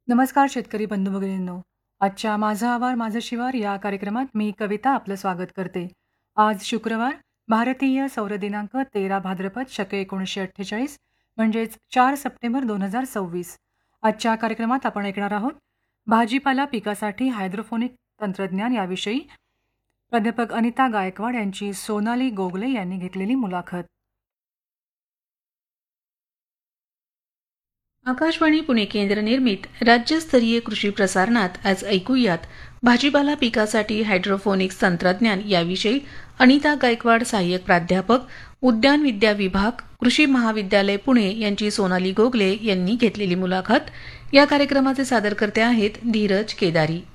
नमस्कार शेतकरी बंधू भगिनींनो. आजच्या माझा आवार माझं शिवार या कार्यक्रमात मी कविता आपलं स्वागत करते. आज शुक्रवार, भारतीय सौर दिनांक 13 भाद्रपद शके 1948 म्हणजेच 4 सप्टेंबर 2026. आजच्या कार्यक्रमात आपण ऐकणार आहोत भाजीपाला पिकासाठी हायड्रोपोनिक तंत्रज्ञान याविषयी प्राध्यापक अनिता गायकवाड यांची सोनाली गोगले यांनी घेतलेली मुलाखत. आकाशवाणी पुणे केंद्र निर्मित राज्यस्तरीय कृषी प्रसारणात आज ऐकूयात भाजीपाला पिकासाठी हायड्रोपोनिक्स तंत्रज्ञान याविषयी अनिता गायकवाड, सहाय्यक प्राध्यापक, उद्यान विद्या विभाग, कृषी महाविद्यालय पुणे यांची सोनाली गोगले यांनी घेतलेली मुलाखत. या कार्यक्रमाचे सादरकर्ते आहेत धीरज केदारी.